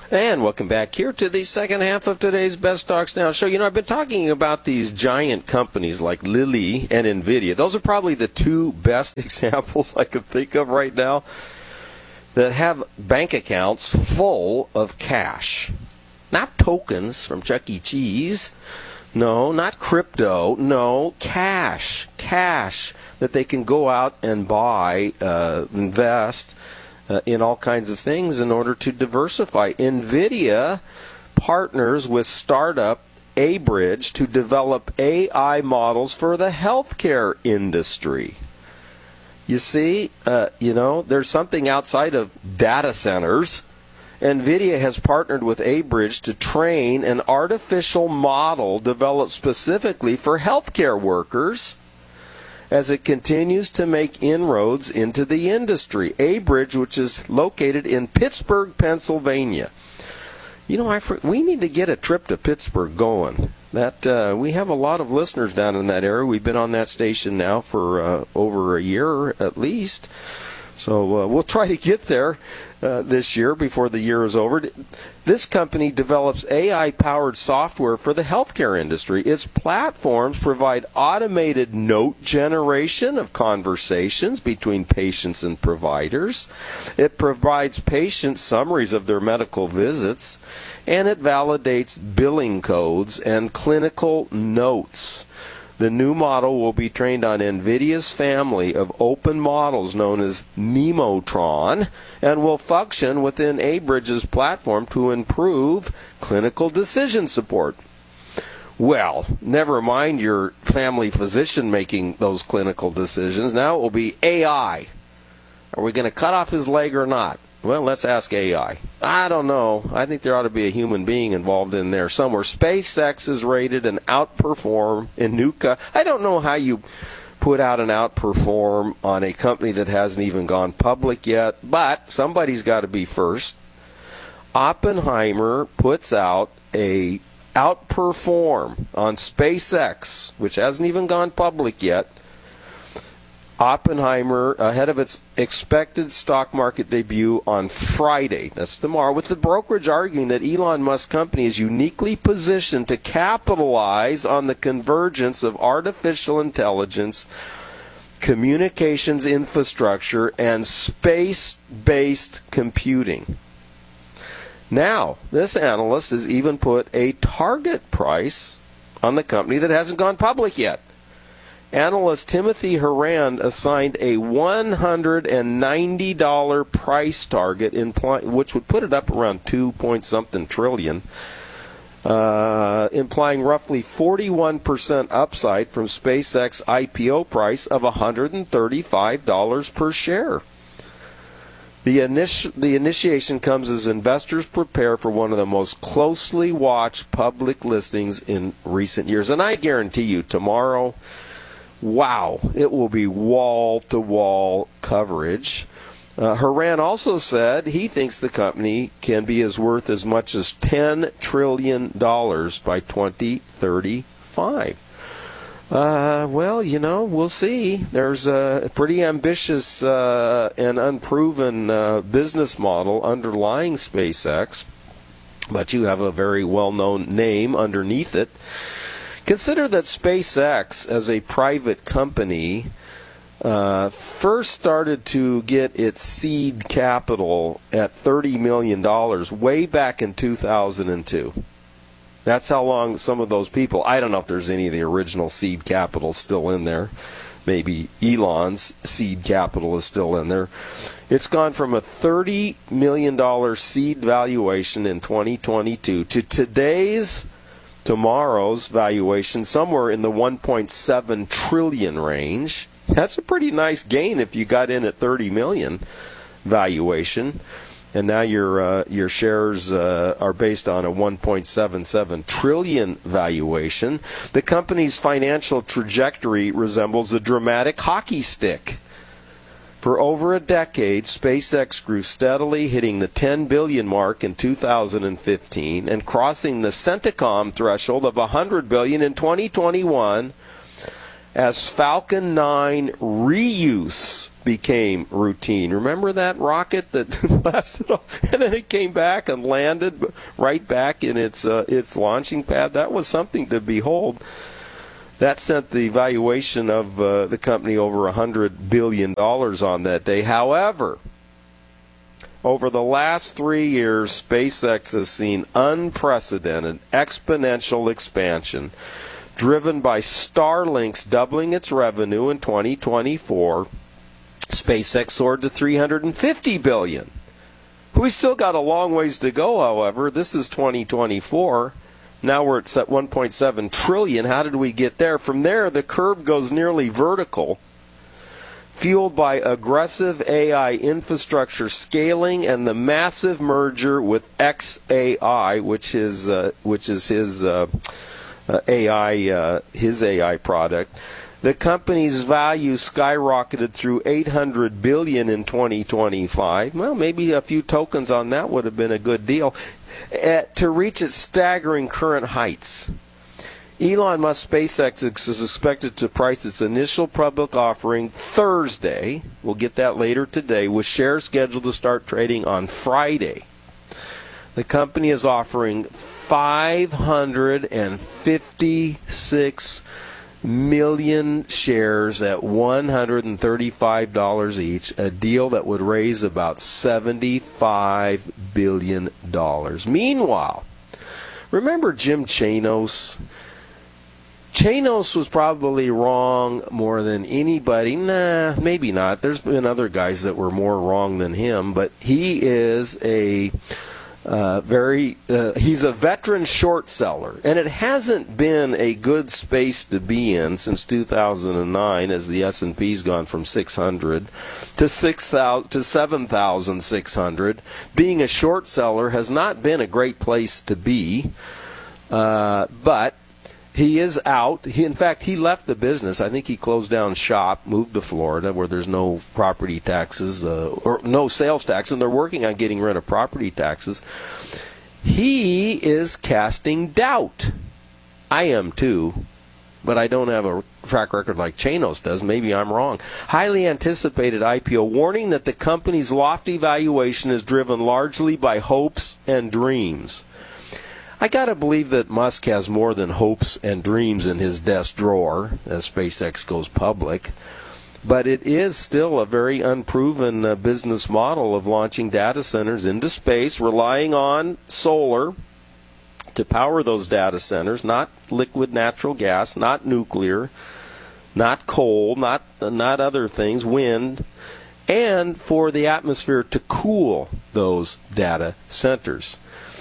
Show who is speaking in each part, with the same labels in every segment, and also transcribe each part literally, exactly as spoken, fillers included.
Speaker 1: And welcome back here to the second half of today's Best Stocks Now show. You know, I've been talking about these giant companies like Lilly and NVIDIA. Those are probably the two best examples I could think of right now that have bank accounts full of cash. Not tokens from Chuck E. Cheese. No, not crypto. No, cash. Cash that they can go out and buy, uh, invest uh, in all kinds of things in order to diversify. NVIDIA partners with startup Abridge to develop A I models for the healthcare industry. You see, uh, you know, there's something outside of data centers. NVIDIA has partnered with Abridge to train an artificial model developed specifically for healthcare workers as it continues to make inroads into the industry. Abridge, which is located in Pittsburgh, Pennsylvania. You know, I, we need to get a trip to Pittsburgh going. That uh, we have a lot of listeners down in that area. We've been on that station now for uh, over a year at least. So uh, we'll try to get there uh, this year before the year is over. This company develops A I-powered software for the healthcare industry. Its platforms provide automated note generation of conversations between patients and providers. It provides patient summaries of their medical visits, and it validates billing codes and clinical notes. The new model will be trained on NVIDIA's family of open models known as Nemotron and will function within Abridge's platform to improve clinical decision support. Well, never mind your family physician making those clinical decisions. Now it will be A I. Are we going to cut off his leg or not? Well, let's ask A I. I don't know. I think there ought to be a human being involved in there somewhere. SpaceX is rated an outperform in new co- I don't know how you put out an outperform on a company that hasn't even gone public yet, but somebody's got to be first. Oppenheimer puts out a outperform on SpaceX, which hasn't even gone public yet. Oppenheimer ahead of its expected stock market debut on Friday. That's tomorrow, with the brokerage arguing that Elon Musk's company is uniquely positioned to capitalize on the convergence of artificial intelligence, communications infrastructure, and space-based computing. Now, this analyst has even put a target price on the company that hasn't gone public yet. Analyst Timothy Horan assigned a one hundred ninety dollars price target, imply, which would put it up around two point something trillion, uh, implying roughly forty-one percent upside from SpaceX I P O price of one hundred thirty-five dollars per share. The, initi- the initiation comes as investors prepare for one of the most closely watched public listings in recent years. And I guarantee you, tomorrow, wow, it will be wall-to-wall coverage. Uh, Horan also said he thinks the company can be as worth as much as ten trillion dollars by twenty thirty-five. Uh, well, you know, we'll see. There's a pretty ambitious uh, and unproven uh, business model underlying SpaceX, but you have a very well-known name underneath it. Consider that SpaceX, as a private company, uh, first started to get its seed capital at thirty million dollars way back in two thousand two. That's how long some of those people, I don't know if there's any of the original seed capital still in there. Maybe Elon's seed capital is still in there. It's gone from a thirty million dollars seed valuation in twenty twenty-two to today's tomorrow's valuation somewhere in the one point seven trillion range. That's a pretty nice gain if you got in at thirty million valuation, and now your uh, your shares uh, are based on a one point seven seven trillion valuation. The company's financial trajectory resembles a dramatic hockey stick. For over a decade, SpaceX grew steadily, hitting the ten billion mark in two thousand fifteen and crossing the Centacom threshold of one hundred billion in twenty twenty-one. as Falcon nine reuse became routine. Remember that rocket that blasted off and then it came back and landed right back in its uh, its launching pad? That was something to behold. That sent the valuation of uh, the company over one hundred billion dollars on that day. However, over the last three years, SpaceX has seen unprecedented exponential expansion, driven by Starlink's doubling its revenue in twenty twenty-four. SpaceX soared to three hundred fifty billion dollars. We still got a long ways to go, however. This is twenty twenty-four. Now we're at one point seven trillion dollars. How did we get there? From there, the curve goes nearly vertical, fueled by aggressive A I infrastructure scaling and the massive merger with X A I, which is uh, which is his uh, uh, A I uh, his A I product. The company's value skyrocketed through eight hundred billion dollars in twenty twenty-five. Well, maybe a few tokens on that would have been a good deal. At, to reach its staggering current heights. Elon Musk SpaceX is expected to price its initial public offering Thursday. We'll get that later today, with shares scheduled to start trading on Friday. The company is offering five hundred fifty-six million shares at one hundred thirty-five dollars each, a deal that would raise about seventy-five billion dollars. Meanwhile, remember Jim Chanos? Chanos was probably wrong more than anybody. Nah, maybe not. There's been other guys that were more wrong than him, but he is a uh, very, uh, he's a veteran short seller, and it hasn't been a good space to be in since two thousand nine, as the S and P's gone from six hundred to six thousand to seven thousand six hundred. Being a short seller has not been a great place to be, uh, but he is out. He, in fact, he left the business. I think he closed down shop, moved to Florida, where there's no property taxes, uh, or no sales tax, and they're working on getting rid of property taxes. He is casting doubt. I am too, but I don't have a track record like Chanos does. Maybe I'm wrong. Highly anticipated I P O, warning that the company's lofty valuation is driven largely by hopes and dreams. I gotta believe that Musk has more than hopes and dreams in his desk drawer as SpaceX goes public, but it is still a very unproven uh, business model of launching data centers into space, relying on solar to power those data centers, not liquid natural gas, not nuclear, not coal, not uh, not other things, wind, and for the atmosphere to cool those data centers.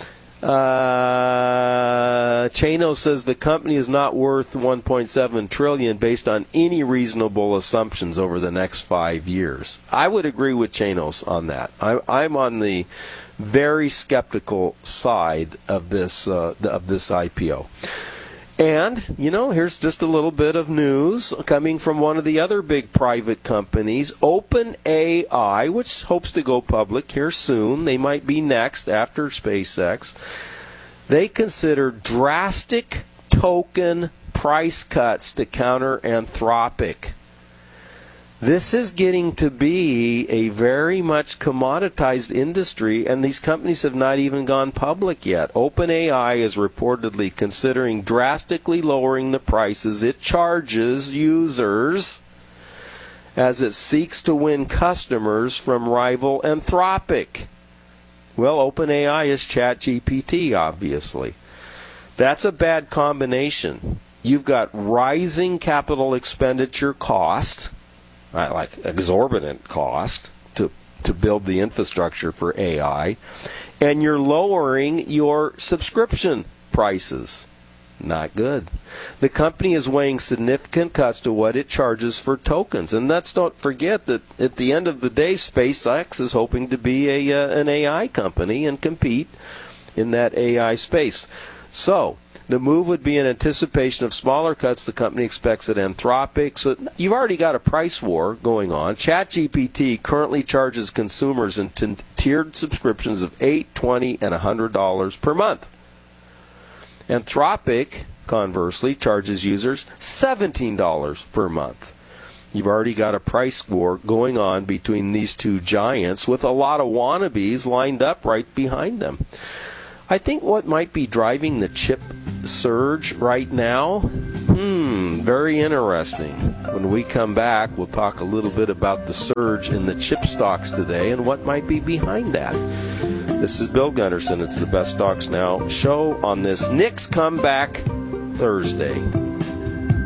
Speaker 1: Uh, Chanos says the company is not worth one point seven trillion dollars based on any reasonable assumptions over the next five years. I would agree with Chanos on that. I, I'm on the very skeptical side of this uh, of this I P O. And, you know, here's just a little bit of news coming from one of the other big private companies, OpenAI, which hopes to go public here soon. They might be next after SpaceX. They consider drastic token price cuts to counter Anthropic. This is getting to be a very much commoditized industry, and these companies have not even gone public yet. OpenAI is reportedly considering drastically lowering the prices it charges users as it seeks to win customers from rival Anthropic. Well, OpenAI is ChatGPT, obviously. That's a bad combination. You've got rising capital expenditure cost, Uh, like exorbitant cost to to build the infrastructure for A I, and you're lowering your subscription prices. Not good. The company is weighing significant cuts to what it charges for tokens, and let's not forget that at the end of the day, SpaceX is hoping to be a uh, an A I company and compete in that A I space. So the move would be in anticipation of smaller cuts the company expects at Anthropic. So you've already got a price war going on. ChatGPT currently charges consumers in t- tiered subscriptions of eight dollars, twenty dollars, and one hundred dollars per month. Anthropic conversely, charges users seventeen dollars per month. You've already got a price war going on between these two giants with a lot of wannabes lined up right behind them. I think what might be driving the chip surge right now, hmm, very interesting. When we come back, we'll talk a little bit about the surge in the chip stocks today and what might be behind that. This is Bill Gunderson. It's the Best Stocks Now show on this Nick's Comeback Thursday.